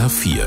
HR4.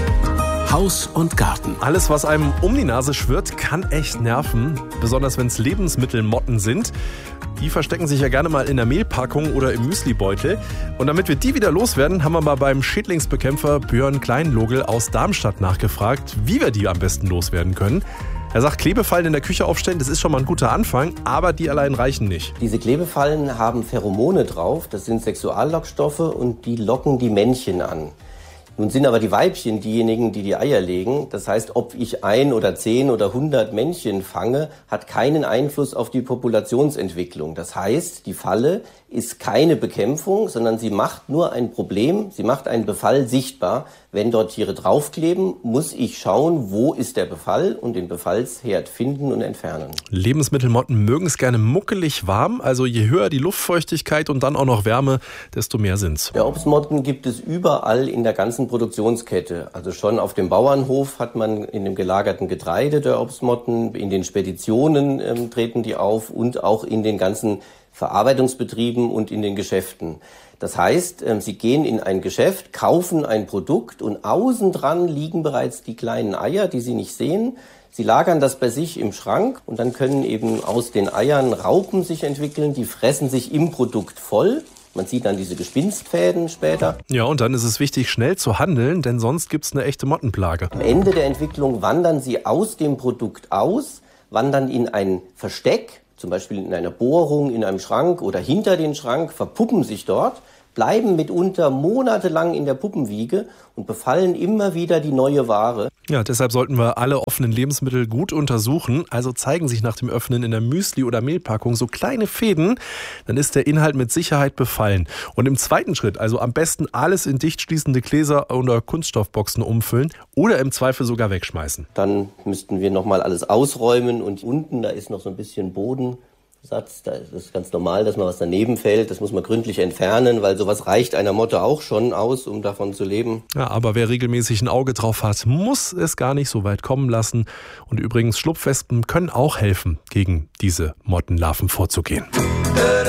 Haus und Garten. Alles, was einem um die Nase schwirrt, kann echt nerven. Besonders wenn es Lebensmittelmotten sind. Die verstecken sich ja gerne mal in der Mehlpackung oder im Müslibeutel. Und damit wir die wieder loswerden, haben wir mal beim Schädlingsbekämpfer Björn Kleinlogel aus Darmstadt nachgefragt, wie wir die am besten loswerden können. Er sagt, Klebefallen in der Küche aufstellen, das ist schon mal ein guter Anfang, aber die allein reichen nicht. Diese Klebefallen haben Pheromone drauf, das sind Sexuallockstoffe und die locken die Männchen an. Nun sind aber die Weibchen diejenigen, die die Eier legen. Das heißt, ob ich 1 oder 10 oder 100 Männchen fange, hat keinen Einfluss auf die Populationsentwicklung. Das heißt, die Falle ist keine Bekämpfung, sondern sie macht nur ein Problem, sie macht einen Befall sichtbar. Wenn dort Tiere draufkleben, muss ich schauen, wo ist der Befall und den Befallsherd finden und entfernen. Lebensmittelmotten mögen es gerne muckelig warm, also je höher die Luftfeuchtigkeit und dann auch noch Wärme, desto mehr sind's. Der Obstmotten gibt es überall in der ganzen Produktionskette. Also schon auf dem Bauernhof hat man in dem gelagerten Getreide der Obstmotten, in den Speditionen treten die auf und auch in den ganzen Verarbeitungsbetrieben und in den Geschäften. Das heißt, Sie gehen in ein Geschäft, kaufen ein Produkt und außen dran liegen bereits die kleinen Eier, die Sie nicht sehen. Sie lagern das bei sich im Schrank und dann können eben aus den Eiern Raupen sich entwickeln, die fressen sich im Produkt voll. Man sieht dann diese Gespinstfäden später. Ja, und dann ist es wichtig, schnell zu handeln, denn sonst gibt's eine echte Mottenplage. Am Ende der Entwicklung wandern sie aus dem Produkt aus, wandern in ein Versteck, zum Beispiel in einer Bohrung, in einem Schrank oder hinter den Schrank, verpuppen sich dort, bleiben mitunter monatelang in der Puppenwiege und befallen immer wieder die neue Ware. Ja, deshalb sollten wir alle offenen Lebensmittel gut untersuchen. Also zeigen sich nach dem Öffnen in der Müsli- oder Mehlpackung so kleine Fäden, dann ist der Inhalt mit Sicherheit befallen. Und im zweiten Schritt, also am besten alles in dicht schließende Gläser oder Kunststoffboxen umfüllen oder im Zweifel sogar wegschmeißen. Dann müssten wir nochmal alles ausräumen und unten, da ist noch so ein bisschen Bodensatz. Da ist es ganz normal, dass mal was daneben fällt. Das muss man gründlich entfernen, weil sowas reicht einer Motte auch schon aus, um davon zu leben. Ja, aber wer regelmäßig ein Auge drauf hat, muss es gar nicht so weit kommen lassen. Und übrigens, Schlupfwespen können auch helfen, gegen diese Mottenlarven vorzugehen.